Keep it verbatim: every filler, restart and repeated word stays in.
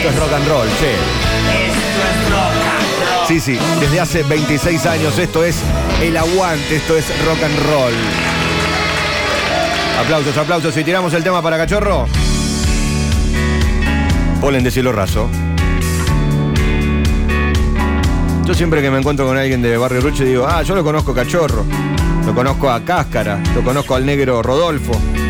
Esto es rock and roll, che. Esto es rock and roll. Sí, sí, desde hace veintiséis años esto es el aguante, esto es rock and roll. Aplausos, aplausos. Y tiramos el tema para Cachorro. Polen de cielo raso. Yo siempre que me encuentro con alguien de Barrio Ruche digo, ah, yo lo conozco Cachorro, lo conozco a Cáscara, lo conozco al negro Rodolfo.